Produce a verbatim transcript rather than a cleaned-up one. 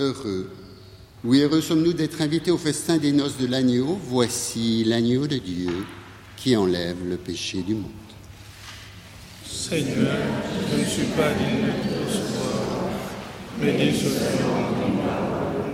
Heureux, oui, heureux sommes-nous d'être invités au festin des noces de l'agneau. Voici l'agneau de Dieu qui enlève le péché du monde. Seigneur, je ne suis pas digne de te recevoir, mais dis seulement en ton nom,